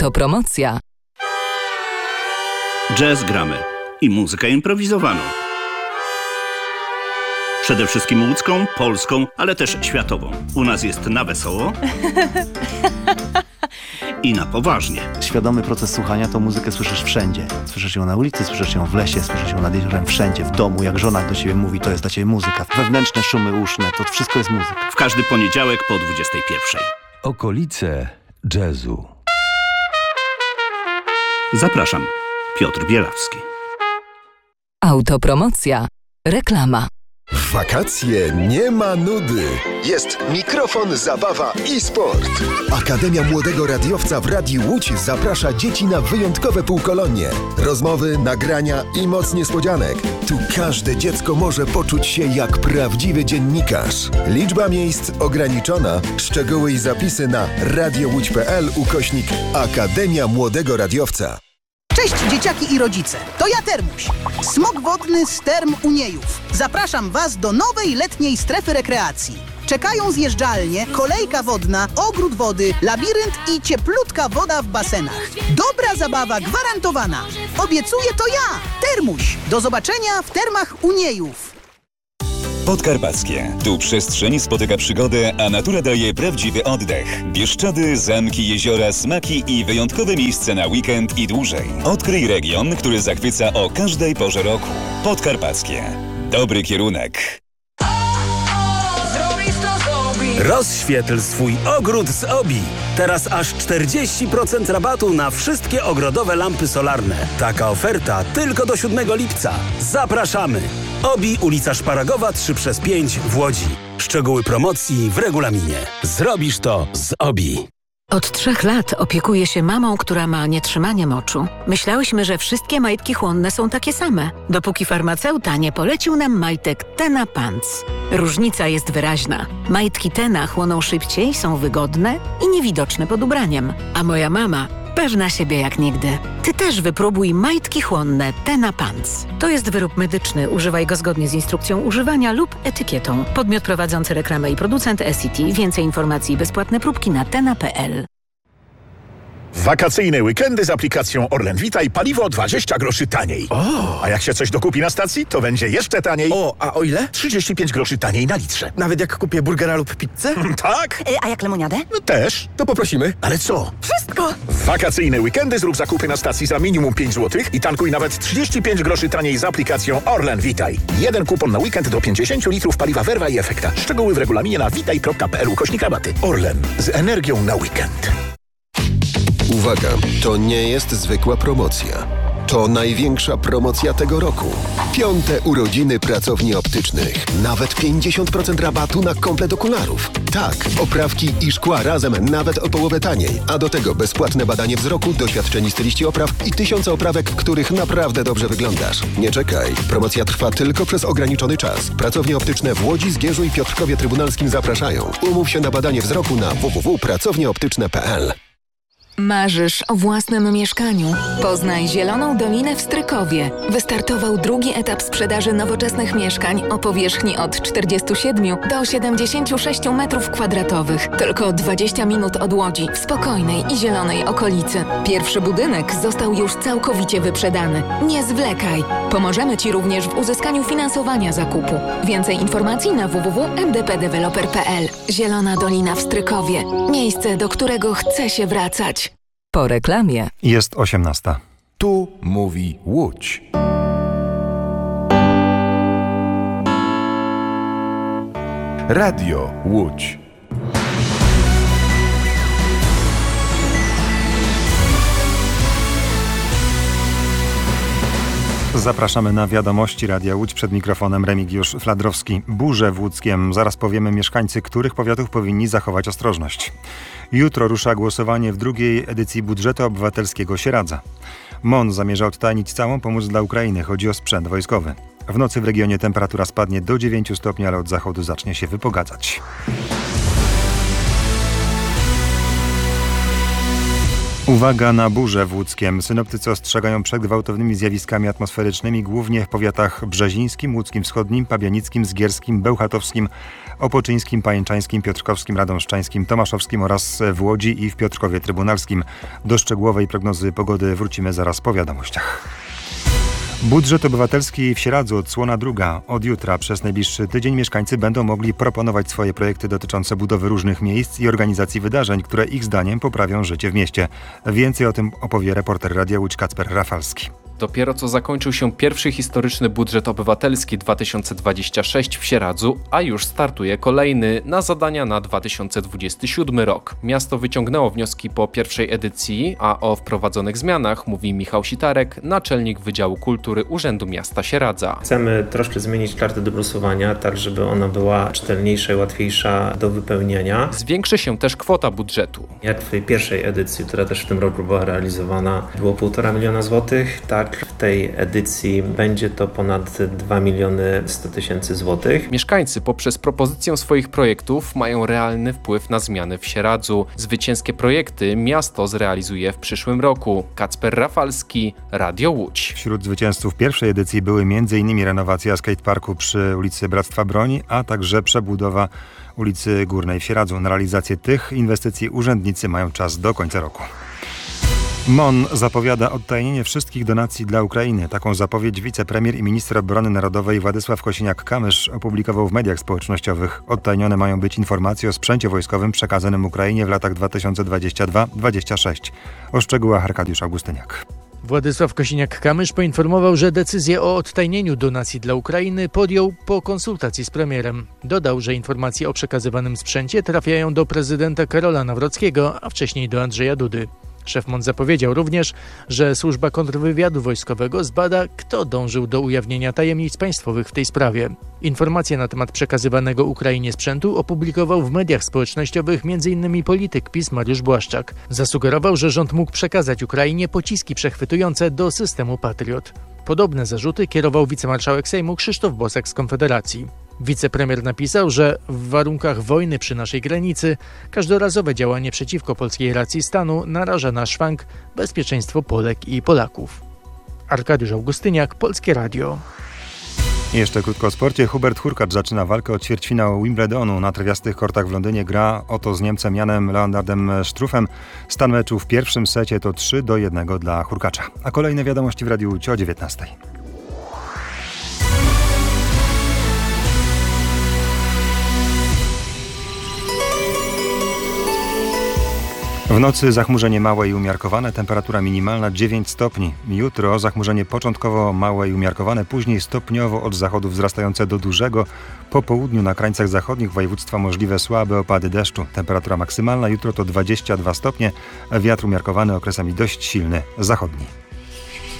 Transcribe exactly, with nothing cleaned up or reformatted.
Autopromocja. Jazz gramy i muzykę improwizowaną. Przede wszystkim łódzką, polską, ale też światową. U nas jest na wesoło i na poważnie. Świadomy proces słuchania to muzykę słyszysz wszędzie. Słyszysz ją na ulicy, słyszysz ją w lesie, słyszysz ją nad jeziorem, wszędzie, w domu. Jak żona do ciebie mówi, to jest dla ciebie muzyka. Wewnętrzne szumy uszne, to wszystko jest muzyka. W każdy poniedziałek po dwudziestej pierwszej. Okolice jazzu. Zapraszam, Piotr Bielawski. Autopromocja. Reklama. W wakacje nie ma nudy. Jest mikrofon, zabawa i sport. Akademia Młodego Radiowca w Radiu Łódź zaprasza dzieci na wyjątkowe półkolonie. Rozmowy, nagrania i moc niespodzianek. Tu każde dziecko może poczuć się jak prawdziwy dziennikarz. Liczba miejsc ograniczona. Szczegóły i zapisy na radiołódź kropka p l ukośnik Akademia Młodego Radiowca. Cześć dzieciaki i rodzice, to ja Termuś, smok wodny z Term Uniejów. Zapraszam Was do nowej letniej strefy rekreacji. Czekają zjeżdżalnie, kolejka wodna, ogród wody, labirynt i cieplutka woda w basenach. Dobra zabawa gwarantowana. Obiecuję to ja, Termuś. Do zobaczenia w Termach Uniejów. Podkarpackie. Tu przestrzeń spotyka przygodę, a natura daje prawdziwy oddech. Bieszczady, zamki, jeziora, smaki i wyjątkowe miejsca na weekend i dłużej. Odkryj region, który zachwyca o każdej porze roku. Podkarpackie. Dobry kierunek. Rozświetl swój ogród z Obi. Teraz aż czterdzieści procent rabatu na wszystkie ogrodowe lampy solarne. Taka oferta tylko do siódmego lipca. Zapraszamy! Obi, ulica Szparagowa trzy przez pięć w Łodzi. Szczegóły promocji w regulaminie. Zrobisz to z Obi. Od trzech lat opiekuję się mamą, która ma nietrzymanie moczu. Myślałyśmy, że wszystkie majtki chłonne są takie same, dopóki farmaceuta nie polecił nam majtek Tena Pants. Różnica jest wyraźna. Majtki Tena chłoną szybciej, są wygodne i niewidoczne pod ubraniem. A moja mama pewna siebie jak nigdy. Ty też wypróbuj majtki chłonne Tena Pants. To jest wyrób medyczny. Używaj go zgodnie z instrukcją używania lub etykietą. Podmiot prowadzący reklamę i producent S C T. Więcej informacji i bezpłatne próbki na tena kropka p l. Wakacyjne weekendy z aplikacją Orlen Vita i paliwo dwadzieścia groszy taniej. O! A jak się coś dokupi na stacji, to będzie jeszcze taniej. O, a o ile? trzydzieści pięć groszy taniej na litrze. Nawet jak kupię burgera lub pizzę? Tak? Y, a jak lemoniadę? No też. To poprosimy. Ale co? Wszystko! W wakacyjne weekendy zrób zakupy na stacji za minimum pięć złotych i tankuj nawet trzydzieści pięć groszy taniej z aplikacją Orlen Vitaj. Jeden kupon na weekend do pięćdziesiąt litrów paliwa Verva i Efekta. Szczegóły w regulaminie na witaj kropka p l ukośnik rabaty. Orlen. Z energią na weekend. Uwaga, to nie jest zwykła promocja. To największa promocja tego roku. Piąte urodziny pracowni optycznych. Nawet pięćdziesiąt procent rabatu na komplet okularów. Tak, oprawki i szkła razem nawet o połowę taniej. A do tego bezpłatne badanie wzroku, doświadczeni styliści opraw i tysiące oprawek, w których naprawdę dobrze wyglądasz. Nie czekaj. Promocja trwa tylko przez ograniczony czas. Pracownie optyczne w Łodzi, Zgierzu i Piotrkowie Trybunalskim zapraszają. Umów się na badanie wzroku na w w w kropka pracownie optyczne kropka p l. Marzysz o własnym mieszkaniu? Poznaj Zieloną Dolinę w Strykowie. Wystartował drugi etap sprzedaży nowoczesnych mieszkań o powierzchni od czterdziestu siedmiu do siedemdziesięciu sześciu metrów kwadratowych. Tylko dwadzieścia minut od Łodzi, w spokojnej i zielonej okolicy. Pierwszy budynek został już całkowicie wyprzedany. Nie zwlekaj. Pomożemy Ci również w uzyskaniu finansowania zakupu. Więcej informacji na w w w kropka m d p developer kropka p l. Zielona Dolina w Strykowie. Miejsce, do którego chce się wracać. Po reklamie. Jest osiemnasta. Tu mówi Łódź. Radio Łódź. Zapraszamy na wiadomości Radia Łódź. Przed mikrofonem Remigiusz Fladrowski. Burze w Łódzkiem. Zaraz powiemy, mieszkańcy których powiatów powinni zachować ostrożność. Jutro rusza głosowanie w drugiej edycji budżetu obywatelskiego Sieradza. M O N zamierza odtajnić całą pomoc dla Ukrainy. Chodzi o sprzęt wojskowy. W nocy w regionie temperatura spadnie do dziewięciu stopni, ale od zachodu zacznie się wypogadzać. Uwaga na burze w Łódzkiem. Synoptycy ostrzegają przed gwałtownymi zjawiskami atmosferycznymi, głównie w powiatach brzezińskim, łódzkim wschodnim, pabianickim, zgierskim, bełchatowskim, opoczyńskim, pajęczańskim, piotrkowskim, radomszczańskim, tomaszowskim oraz w Łodzi i w Piotrkowie Trybunalskim. Do szczegółowej prognozy pogody wrócimy zaraz po wiadomościach. Budżet obywatelski w Sieradzu, odsłona druga. Od jutra przez najbliższy tydzień mieszkańcy będą mogli proponować swoje projekty dotyczące budowy różnych miejsc i organizacji wydarzeń, które ich zdaniem poprawią życie w mieście. Więcej o tym opowie reporter Radia Łódź Kacper Rafalski. Dopiero co zakończył się pierwszy historyczny budżet obywatelski dwa tysiące dwudziesty szósty w Sieradzu, a już startuje kolejny na zadania na dwa tysiące dwudziesty siódmy rok. Miasto wyciągnęło wnioski po pierwszej edycji, a o wprowadzonych zmianach mówi Michał Sitarek, naczelnik Wydziału Kultury Urzędu Miasta Sieradza. Chcemy troszkę zmienić kartę do głosowania, tak żeby ona była czytelniejsza i łatwiejsza do wypełnienia. Zwiększy się też kwota budżetu. Jak w tej pierwszej edycji, która też w tym roku była realizowana, było półtora miliona złotych, tak w tej edycji będzie to ponad dwa miliony sto tysięcy złotych. Mieszkańcy poprzez propozycję swoich projektów mają realny wpływ na zmiany w Sieradzu. Zwycięskie projekty miasto zrealizuje w przyszłym roku. Kacper Rafalski, Radio Łódź. Wśród zwycięzców pierwszej edycji były m.in. renowacja skateparku przy ulicy Bractwa Broni, a także przebudowa ulicy Górnej w Sieradzu. Na realizację tych inwestycji urzędnicy mają czas do końca roku. M O N zapowiada odtajnienie wszystkich donacji dla Ukrainy. Taką zapowiedź wicepremier i minister obrony narodowej Władysław Kosiniak-Kamysz opublikował w mediach społecznościowych. Odtajnione mają być informacje o sprzęcie wojskowym przekazanym Ukrainie w latach dwa tysiące dwudziestym drugim do dwudziestego szóstego. O szczegółach Arkadiusz Augustyniak. Władysław Kosiniak-Kamysz poinformował, że decyzję o odtajnieniu donacji dla Ukrainy podjął po konsultacji z premierem. Dodał, że informacje o przekazywanym sprzęcie trafiają do prezydenta Karola Nawrockiego, a wcześniej do Andrzeja Dudy. Szef M O N zapowiedział również, że służba kontrwywiadu wojskowego zbada, kto dążył do ujawnienia tajemnic państwowych w tej sprawie. Informacje na temat przekazywanego Ukrainie sprzętu opublikował w mediach społecznościowych m.in. polityk PiS Mariusz Błaszczak. Zasugerował, że rząd mógł przekazać Ukrainie pociski przechwytujące do systemu Patriot. Podobne zarzuty kierował wicemarszałek Sejmu Krzysztof Bosak z Konfederacji. Wicepremier napisał, że w warunkach wojny przy naszej granicy każdorazowe działanie przeciwko polskiej racji stanu naraża na szwank bezpieczeństwo Polek i Polaków. Arkadiusz Augustyniak, Polskie Radio. I jeszcze krótko o sporcie. Hubert Hurkacz zaczyna walkę o ćwierćfinał Wimbledonu. Na trawiastych kortach w Londynie gra oto z Niemcem Janem Leonardem Struffem. Stan meczu w pierwszym secie to trzy do jednego dla Hurkacza. A kolejne wiadomości w Radiu Łódź o dziewiętnastej. W nocy zachmurzenie małe i umiarkowane, temperatura minimalna dziewięć stopni. Jutro zachmurzenie początkowo małe i umiarkowane, później stopniowo od zachodu wzrastające do dużego. Po południu na krańcach zachodnich województwa możliwe słabe opady deszczu. Temperatura maksymalna jutro to dwadzieścia dwa stopnie, wiatr umiarkowany okresami dość silny, zachodni.